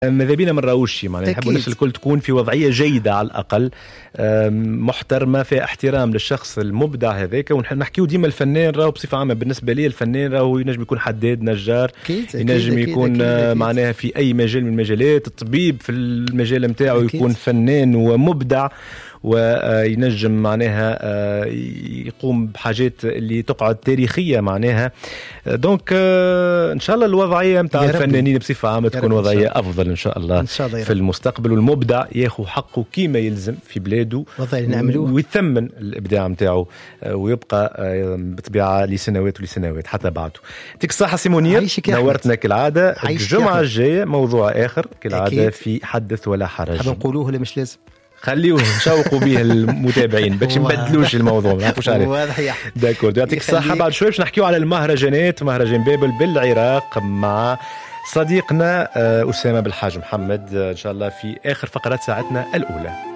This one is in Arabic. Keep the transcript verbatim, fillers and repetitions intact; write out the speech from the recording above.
ماذا بينا ما نراوش معناها نحب الناس الكل تكون في وضعيه جيده على الاقل محترمه فيها احترام للشخص المبدع هذاك. ونحكيو ديما الفنان راهو بصفه عامه بالنسبه لي الفنان راهو ينجم يكون حداد نجار ينجم يكون معناها في اي مجال من المجالات. الطبيب في المجال نتاعو يكون فنان ومبدع وينجم معناها يقوم بحاجات اللي تقعد تاريخية معناها. دونك ان شاء الله الوضعية متاع الفنانين بصفة عامة تكون وضعية افضل ان شاء الله, إن شاء الله في المستقبل. والمبدع ياخذ حقه كيما يلزم في بلاده ويثمن الابداع متاعه ويبقى بطبيعة لسنوات ولسنوات حتى بعده. يعطيك الصحة سي منير نورتنا كالعادة. الجمعة الجاية موضوع اخر كالعادة في حدث ولا حرج. حاب نقولوه ولا مش لازم؟ خليوه نشوقوا به المتابعين باش نبدلوش الموضوع ما نعرفوش عليه. واضح يا داكور. يعطيك الصحة. بعد شوي باش نحكيو على المهرجانات مهرجان بابل بالعراق مع صديقنا أسامة بالحاج محمد إن شاء الله في آخر فقرات ساعتنا الأولى.